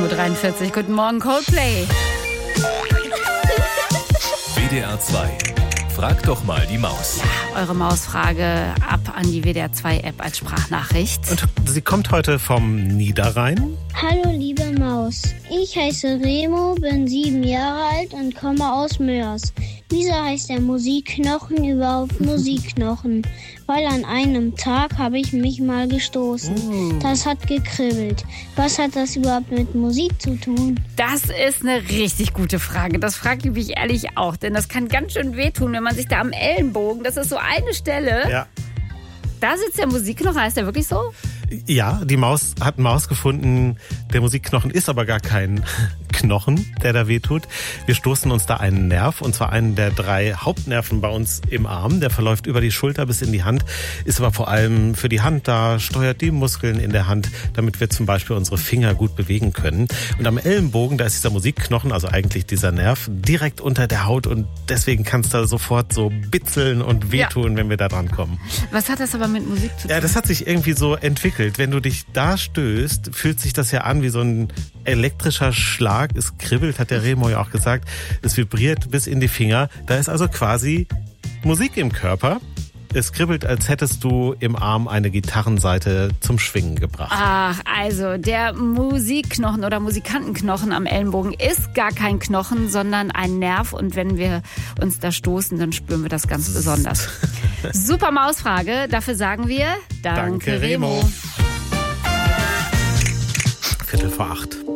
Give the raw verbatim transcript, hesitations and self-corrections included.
Uhr dreiundvierzig. Guten Morgen, Coldplay. W D R zwei. Frag doch mal die Maus. Ja, eure Mausfrage ab an die W D R zwei App als Sprachnachricht. Und sie kommt heute vom Niederrhein. Hallo liebe Maus, ich heiße Remo, bin sieben Jahre alt und komme aus Mörs. Wieso heißt der Musikknochen überhaupt Musikknochen? Weil an einem Tag habe ich mich mal gestoßen. Mm. Das hat gekribbelt. Was hat das überhaupt mit Musik zu tun? Das ist eine richtig gute Frage. Das frage ich mich ehrlich auch. Denn das kann ganz schön wehtun, wenn man sich da am Ellenbogen, das ist so eine Stelle, Ja. da sitzt der Musikknochen. Heißt der wirklich so? Ja, die Maus hat einen Maus gefunden. Der Musikknochen ist aber gar kein Knochen, der da wehtut. Wir stoßen uns da einen Nerv, und zwar einen der drei Hauptnerven bei uns im Arm. Der verläuft über die Schulter bis in die Hand, ist aber vor allem für die Hand da, steuert die Muskeln in der Hand, damit wir zum Beispiel unsere Finger gut bewegen können. Und am Ellenbogen, da ist dieser Musikknochen, also eigentlich dieser Nerv, direkt unter der Haut, und deswegen kann es da sofort so bitzeln und wehtun, ja, wenn wir da dran kommen. Was hat das aber mit Musik zu tun? Ja, das hat sich irgendwie so entwickelt. Wenn du dich da stößt, fühlt sich das ja an wie so ein elektrischer Schlag. Es kribbelt, hat der Remo ja auch gesagt. Es vibriert bis in die Finger. Da ist also quasi Musik im Körper. Es kribbelt, als hättest du im Arm eine Gitarrensaite zum Schwingen gebracht. Ach, also der Musikknochen oder Musikantenknochen am Ellenbogen ist gar kein Knochen, sondern ein Nerv. Und wenn wir uns da stoßen, dann spüren wir das ganz besonders. Super Mausfrage. Dafür sagen wir Danke, Danke Remo. Remo. Viertel vor acht.